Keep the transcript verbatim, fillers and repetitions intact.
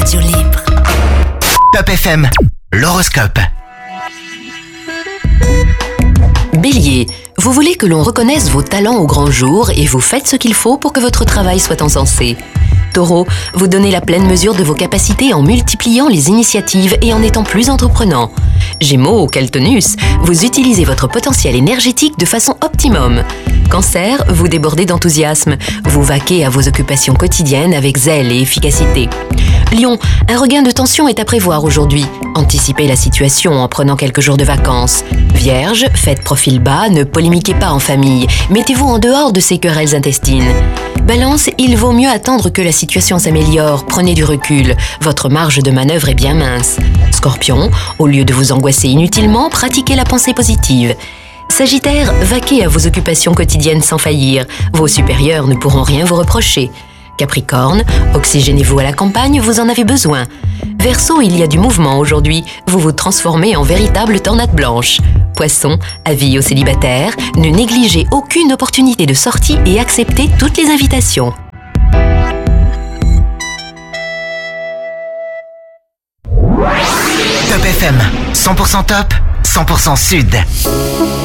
radio libre. Top F M, l'horoscope. Bélier, vous voulez que l'on reconnaisse vos talents au grand jour et vous faites ce qu'il faut pour que votre travail soit encensé. Taureau, vous donnez la pleine mesure de vos capacités en multipliant les initiatives et en étant plus entreprenant. Gémeaux, quel tonus, vous utilisez votre potentiel énergétique de façon optimum. Cancer, vous débordez d'enthousiasme, vous vaquez à vos occupations quotidiennes avec zèle et efficacité. Lion, un regain de tension est à prévoir aujourd'hui. Anticipez la situation en prenant quelques jours de vacances. Vierge, faites profil bas, ne polémiquez pas en famille, mettez-vous en dehors de ces querelles intestines. Balance, il vaut mieux attendre que la situation s'améliore, prenez du recul, votre marge de manœuvre est bien mince. Scorpion, au lieu de vous angoisser inutilement, pratiquez la pensée positive. Sagittaire, vaquez à vos occupations quotidiennes sans faillir, vos supérieurs ne pourront rien vous reprocher. Capricorne, oxygénez-vous à la campagne, vous en avez besoin. Verseau, il y a du mouvement aujourd'hui, vous vous transformez en véritable tornade blanche. Poisson, avis aux célibataires, ne négligez aucune opportunité de sortie et acceptez toutes les invitations. Top F M, cent pour cent top, cent pour cent sud.